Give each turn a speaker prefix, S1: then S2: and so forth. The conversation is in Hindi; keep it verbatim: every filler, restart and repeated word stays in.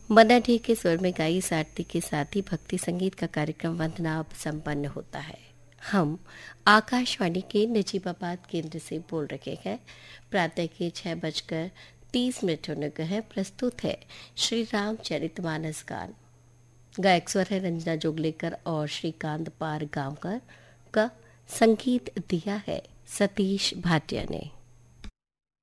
S1: मन्ना डे के स्वर में गाई इस आरती के साथ ही भक्ति संगीत का कार्यक्रम वंदना अब संपन्न होता है। हम आकाशवाणी के नजीबाबाद केंद्र से बोल रहे हैं। प्रातः के छह बजकर तीस मिनट होने को है। प्रस्तुत है श्री रामचरितमानस गान। गायक स्वर है रंजना जोगलेकर और श्रीकांत पार गांवकर का। संगीत दिया है सतीश भाटिया ने।